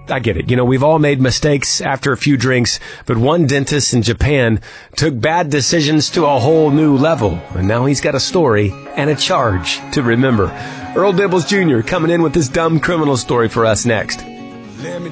I get it. We've all made mistakes after a few drinks, but one dentist in Japan took bad decisions to a whole new level, and now he's got a story and a charge to remember. Earl Dibbles Jr. coming in with this dumb criminal story for us next. Let me